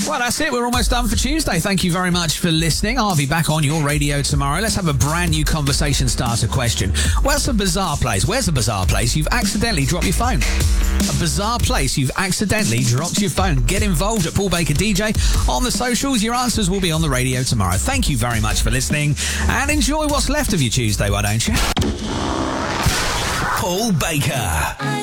Well, that's it. We're almost done for Tuesday. Thank you very much for listening. I'll be back on your radio tomorrow. Let's have a brand new conversation starter question. Where's a bizarre place? Where's a bizarre place you've accidentally dropped your phone? A bizarre place you've accidentally dropped your phone. Get involved at Paul Baker DJ on the socials. Your answers will be on the radio tomorrow. Thank you very much for listening and enjoy what's left of your Tuesday, why don't you? Paul Baker.